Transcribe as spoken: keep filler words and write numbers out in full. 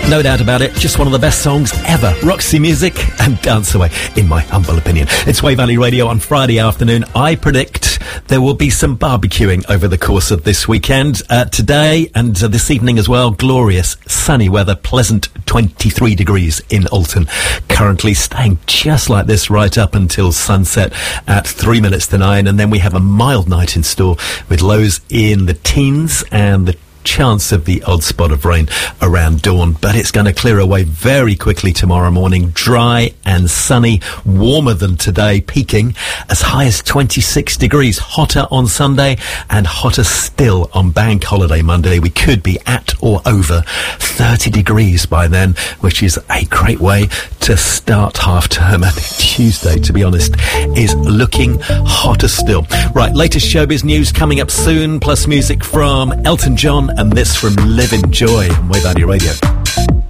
No doubt about it, just one of the best songs ever. Roxy Music and Dance Away, in my humble opinion. It's Way Valley Radio on Friday afternoon. I predict there will be some barbecuing over the course of this weekend. Uh, today and uh, this evening as well, glorious sunny weather, pleasant twenty-three degrees in Alton. Currently staying just like this right up until sunset at three minutes to nine. And then we have a mild night in store with lows in the teens and the chance of the odd spot of rain around dawn, but it's going to clear away very quickly tomorrow morning. Dry and sunny, warmer than today, peaking as high as twenty-six degrees. Hotter on Sunday and hotter still on Bank Holiday Monday. We could be at or over thirty degrees by then, which is a great way to start half term. I think Tuesday, to be honest, is looking hotter still. Right, latest showbiz news coming up soon, plus music from Elton John and this from Live in Joy on Way Valley Radio.